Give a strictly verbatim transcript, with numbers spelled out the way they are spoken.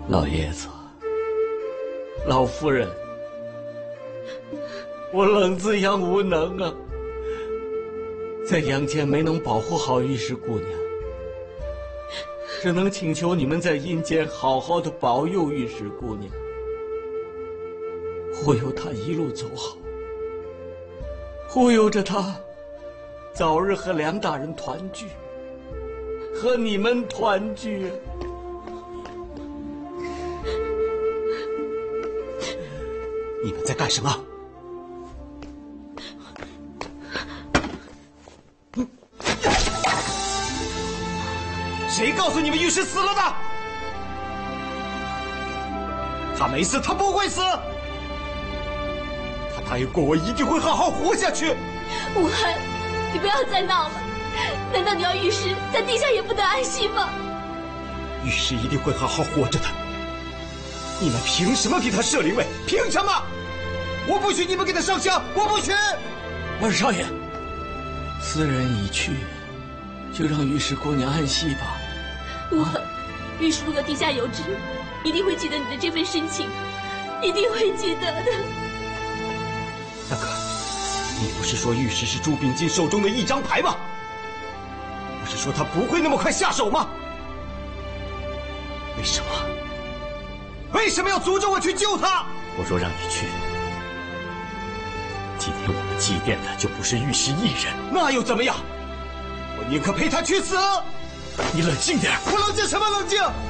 老爷子，老夫人，我冷子阳无能啊，在阳间没能保护好玉氏姑娘，只能请求你们在阴间好好的保佑玉氏姑娘，护佑她一路走好，护佑着她早日和梁大人团聚，和你们团聚。 你们在干什么？谁告诉你们玉氏死了的？他没死，他不会死。他答应过我，一定会好好活下去。 武汉，你不要再闹了！难道你要玉氏在地下也不得安息吗？ 玉氏一定会好好活着的。你们凭什么给他设灵位？凭什么？我不许你们给他上香，我不许！ 二少爷，斯人已去，就让玉氏姑娘安息吧。 无妨，玉氏如果地下有知，一定会记得你的这份深情，一定会记得的。 大哥，你不是说玉氏是朱秉金手中的一张牌吗？不是说他不会那么快下手吗？为什么？为什么要阻止我去救他？ 我若让你去，今天我们祭奠的就不是玉氏一人。 那又怎么样？我宁可陪他去死。 你冷静点。 我冷静什么冷静？